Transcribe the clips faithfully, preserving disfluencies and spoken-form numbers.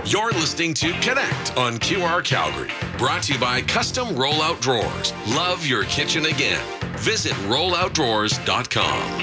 You're listening to Connect on Q R Calgary. Brought to you by Custom Rollout Drawers. Love your kitchen again. Visit rollout drawers dot com.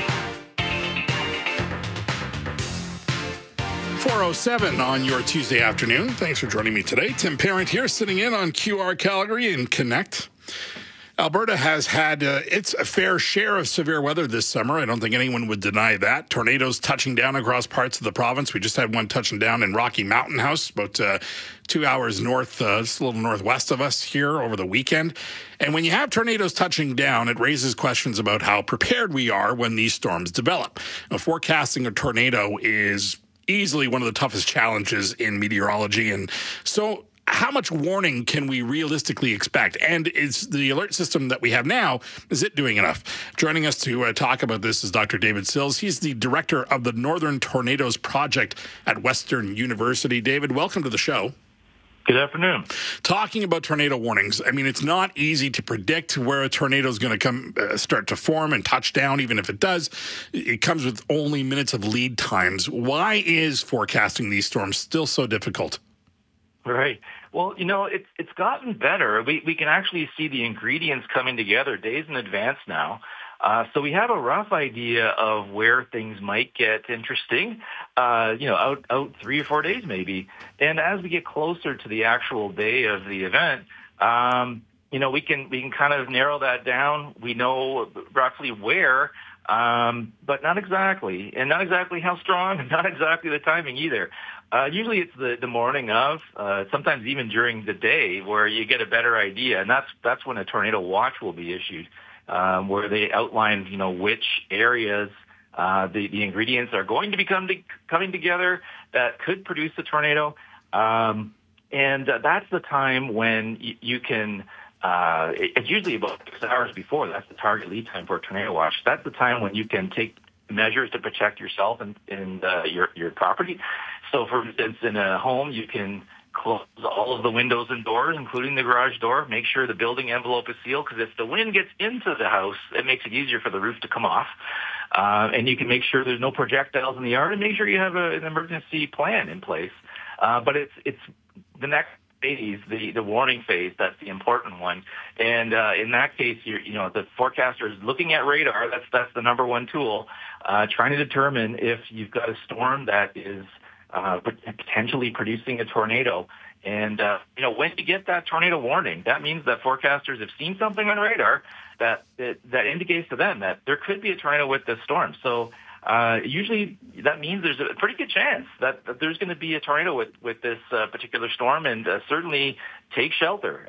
four oh seven on your Tuesday afternoon. Thanks for joining me today. Tim Parent here, sitting in on Q R Calgary and Connect. Alberta has had uh, its fair share of severe weather this summer. I don't think anyone would deny that. Tornadoes touching down across parts of the province. We just had one touching down in Rocky Mountain House, about uh, two hours north, uh, just a little northwest of us here over the weekend. And when you have tornadoes touching down, it raises questions about how prepared we are when these storms develop. Now, forecasting a tornado is easily one of the toughest challenges in meteorology. And so how much warning can we realistically expect? And is the alert system that we have now, is it doing enough? Joining us to uh, talk about this is Doctor David Sills. He's the director of the Northern Tornadoes Project at Western University. David, welcome to the show. Good afternoon. Talking about tornado warnings, I mean, it's not easy to predict where a tornado is going to come, uh, start to form and touch down. Even if it does, it comes with only minutes of lead times. Why is forecasting these storms still so difficult? Right. Well, you know, it's it's gotten better. We we can actually see the ingredients coming together days in advance now. Uh, so we have a rough idea of where things might get interesting, uh, you know, out, out three or four days maybe. And as we get closer to the actual day of the event, um, you know, we can we can kind of narrow that down. We know roughly where, um, but not exactly, and not exactly how strong, and not exactly the timing either. Uh, usually it's the, the morning of, uh, sometimes even during the day where you get a better idea, and that's that's when a tornado watch will be issued. Um, where they outline, you know, which areas uh, the, the ingredients are going to be come to, coming together that could produce a tornado. Um, and uh, that's the time when y- you can, uh, it, it's usually about six hours before. That's the target lead time for a tornado watch. That's the time when you can take measures to protect yourself and, and uh, your, your property. So, for instance, in a home, you can close all of the windows and doors, including the garage door. Make sure the building envelope is sealed, because if the wind gets into the house, it makes it easier for the roof to come off. Uh, and you can make sure there's no projectiles in the yard, and make sure you have a, an emergency plan in place. Uh, but it's it's the next phase, the, the warning phase, that's the important one. And uh, in that case, you're, you know, the forecaster is looking at radar. That's that's the number one tool, uh, trying to determine if you've got a storm that is Uh, potentially producing a tornado. And, uh, you know, when you get that tornado warning, that means that forecasters have seen something on radar that that, that indicates to them that there could be a tornado with this storm. So uh, usually that means there's a pretty good chance that, that there's going to be a tornado with, with this uh, particular storm, and uh, certainly take shelter.